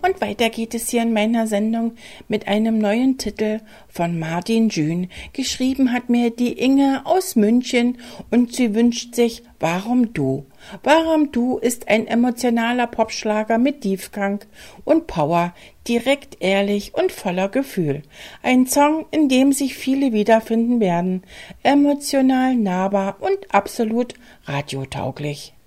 Und weiter geht es hier in meiner Sendung mit einem neuen Titel von Martin Jün. Geschrieben hat mir die Inge aus München und sie wünscht sich Warum du? Warum du ist ein emotionaler Popschlager mit Tiefgang und Power, direkt, ehrlich und voller Gefühl. Ein Song, in dem sich viele wiederfinden werden, emotional, nahbar und absolut radiotauglich.